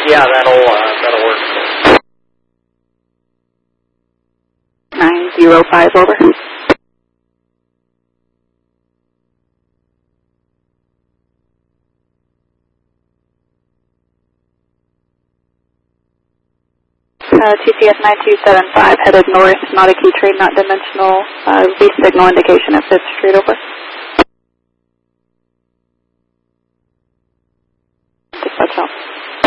Yeah, that'll work. 905, over. TCS 9275 headed north, not a key trade, not dimensional, V signal indication at 5th Street, over.